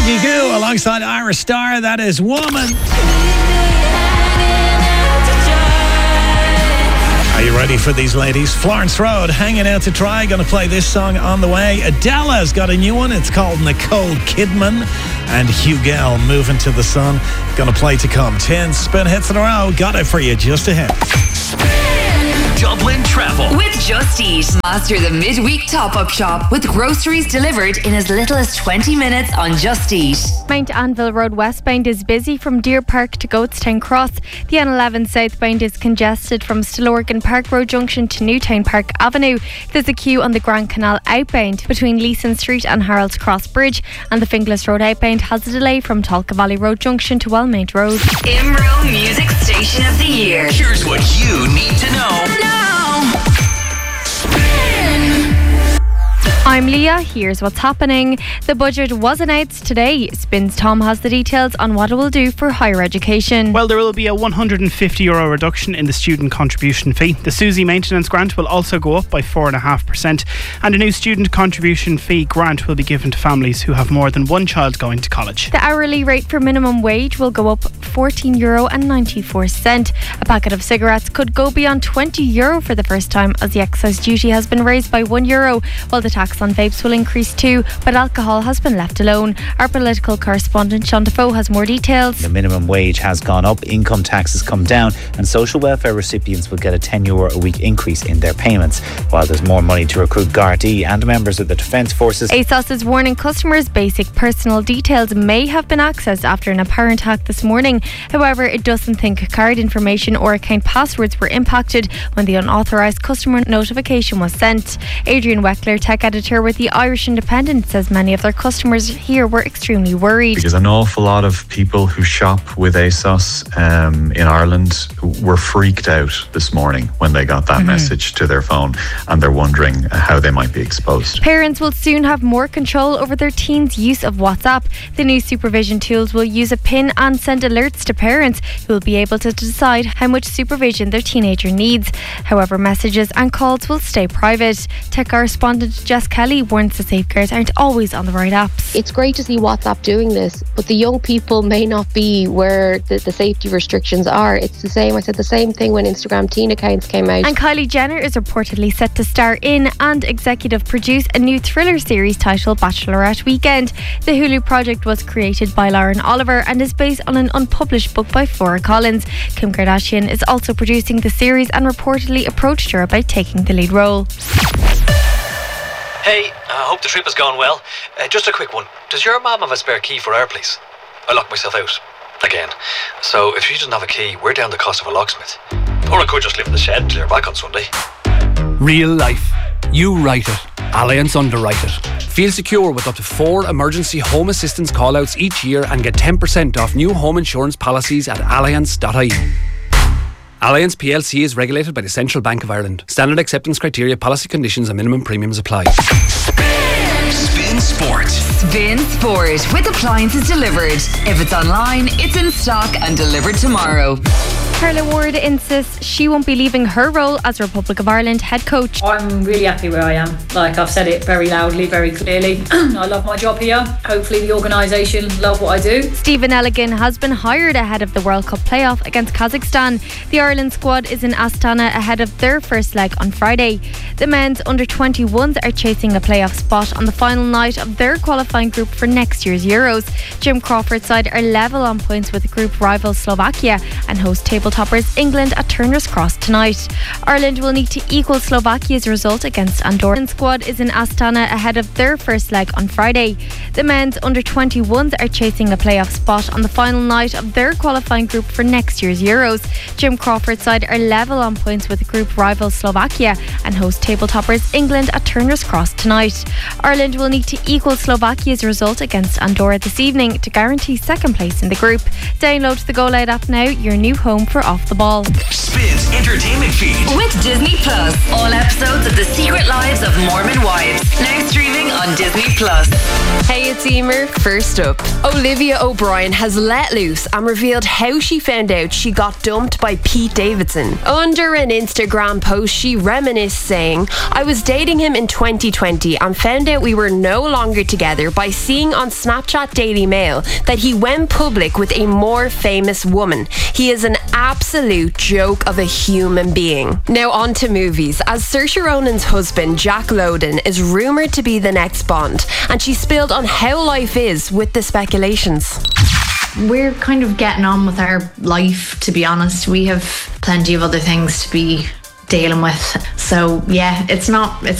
Maggie Goo alongside Ira Starr. That is Woman. Are you ready for these ladies? Florence Road, Hanging Out to Try. Going to play this song on the way. Adela's got a new one. It's called Nicole Kidman. And Hugel, Moving to the Sun. Going to play to come. 10 spin hits in a row. Got it for you just ahead. Dublin Travel with Just Eat. Master the midweek top-up shop with groceries delivered in as little as 20 minutes on Just Eat. Mount Anville Road westbound is busy from Deer Park to Goatstown Cross. The N11 southbound is congested from Stillorgan Park Road Junction to Newtown Park Avenue. There's a queue on the Grand Canal outbound between Leeson Street and Harold's Cross Bridge, and the Finglas Road outbound has a delay from Talca Valley Road Junction to Wellmount Road. IMRO Music Station of the Year. Here's what you need to know. I'm Leah, here's what's happening. The budget was announced today. Spins Tom has the details on what it will do for higher education. Well, there will be a €150 reduction in the student contribution fee. The SUSI maintenance grant will also go up by 4.5%, and a new student contribution fee grant will be given to families who have more than one child going to college. The hourly rate for minimum wage will go up €14.94. A packet of cigarettes could go beyond €20 for the first time, as the excise duty has been raised by €1, while the tax on vapes will increase too, but alcohol has been left alone. Our political correspondent Sean Defoe has more details. The minimum wage has gone up, income tax has come down, and social welfare recipients will get a €10 a week increase in their payments, while there's more money to recruit Gardaí and members of the Defence Forces. ASOS is warning customers basic personal details may have been accessed after an apparent hack this morning. However, it doesn't think card information or account passwords were impacted when the unauthorised customer notification was sent. Adrian Weckler, tech editor with the Irish Independent, says many of their customers here were extremely worried. Because an awful lot of people who shop with ASOS in Ireland were freaked out this morning when they got that message to their phone, and they're wondering how they might be exposed. Parents will soon have more control over their teens' use of WhatsApp. The new supervision tools will use a PIN and send alerts to parents who will be able to decide how much supervision their teenager needs. However, messages and calls will stay private. Tech correspondent Jess Kelly warns the safeguards aren't always on the right apps. It's great to see WhatsApp doing this, but the young people may not be where the safety restrictions are. It's the same. I said the same thing when Instagram teen accounts came out. And Kylie Jenner is reportedly set to star in and executive produce a new thriller series titled Bachelorette Weekend. The Hulu project was created by Lauren Oliver and is based on an unpublished book by Flora Collins. Kim Kardashian is also producing the series and reportedly approached her about taking the lead role. Hey, I hope the trip has gone well. Just a quick one. Does your mum have a spare key for our place? I locked myself out. Again. So if she doesn't have a key, we're down the cost of a locksmith. Or I could just live in the shed until you're back on Sunday. Real life. You write it. Allianz underwrite it. Feel secure with up to 4 emergency home assistance callouts each year and get 10% off new home insurance policies at allianz.ie. Allianz PLC is regulated by the Central Bank of Ireland. Standard acceptance criteria, policy conditions and minimum premiums apply. Spin Sport. Spin Sport with appliances delivered. If it's online, it's in stock and delivered tomorrow. Carla Ward insists she won't be leaving her role as Republic of Ireland head coach. I'm really happy where I am. Like, I've said it very loudly, very clearly. I love my job here. Hopefully the organisation love what I do. Stephen Elligan has been hired ahead of the World Cup playoff against Kazakhstan. The Ireland squad is in Astana ahead of their first leg on Friday. The men's under-21s are chasing a playoff spot on the final night of their qualifying group for next year's Euros. Jim Crawford's side are level on points with group rival Slovakia and host table toppers England at Turner's Cross tonight. Ireland will need to equal Slovakia's result against Andorra. The squad is in Astana ahead of their first leg on Friday. The men's under-21s are chasing a playoff spot on the final night of their qualifying group for next year's Euros. Jim Crawford's side are level on points with group rival Slovakia and host table toppers England at Turner's Cross tonight. Ireland will need to equal Slovakia's result against Andorra this evening to guarantee second place in the group. Download the Go Loud app now, your new home for Off the Ball. Spins entertainment feed. With Disney Plus. All episodes of The Secret Lives of Mormon Wives. Now streaming on Disney Plus. Hey, it's Emer. First up, Olivia O'Brien has let loose and revealed how she found out she got dumped by Pete Davidson. Under an Instagram post, she reminisced, saying, "I was dating him in 2020 and found out we were no longer together by seeing on Snapchat Daily Mail that he went public with a more famous woman. He is an absolute joke of a human being." Now on to movies, as Saoirse Ronan's husband Jack Lowden is rumoured to be the next Bond, and she spilled on how life is with the speculations. We're kind of getting on with our life, to be honest. We have plenty of other things to be dealing with. So yeah, it's not